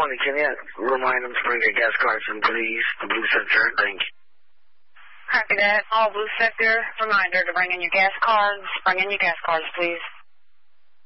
Can you remind them to bring their gas cards in, please? The blue sector, thank you. Copy that. All blue sector, reminder to bring in your gas cards. Bring in your gas cards, please.